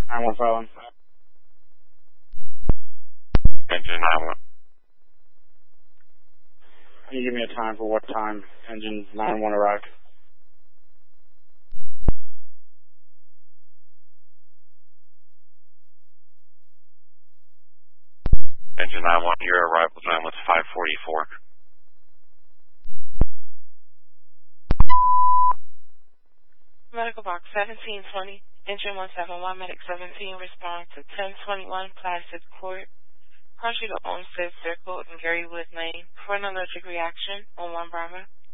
917. Engine 91. Can you give me a time for what time engine 91 arrived? Engine 91, your arrival time was 5:44. Medical box 1720, engine 171, medic 17, respond to 1021 Placid Court, partial to Olmsted Circle in Garywood Lane for an allergic reaction on 1 Bravo.